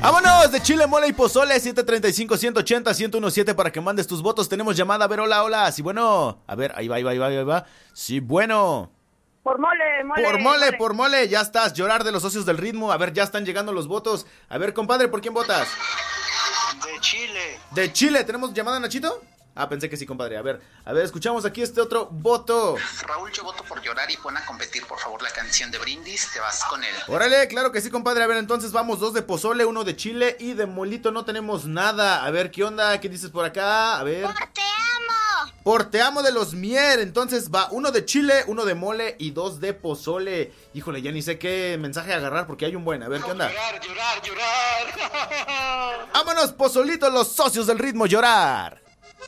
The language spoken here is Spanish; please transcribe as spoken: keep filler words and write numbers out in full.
Vámonos de chile, mole y pozole. Siete treinta y cinco, ciento ochenta, ciento diecisiete para que mandes tus votos. Tenemos llamada, a ver, hola, hola. Sí, bueno, a ver, ahí va, ahí va, ahí va, ahí va. Sí, bueno. Por mole, mole. Por mole, mole, por mole, ya estás. Llorar de los socios del ritmo. A ver, ya están llegando los votos. A ver, compadre, ¿por quién votas? De Chile. De Chile, ¿tenemos llamada, Nachito? Ah, pensé que sí, compadre. A ver, a ver, escuchamos aquí este otro voto. Raúl, yo voto por Llorar y pon a competir, por favor, la canción de Brindis. Te vas con él. Órale, claro que sí, compadre. A ver, entonces vamos, dos de pozole, uno de chile y de molito no tenemos nada. A ver, ¿qué onda? ¿Qué dices por acá? A ver. ¡Por te amo! Por te amo de los Mier. Entonces va uno de chile, uno de mole y dos de pozole. Híjole, ya ni sé qué mensaje agarrar porque hay un buen. A ver, ¿qué onda? Llorar, llorar, llorar. Vámonos, pozolito, los socios del ritmo, llorar.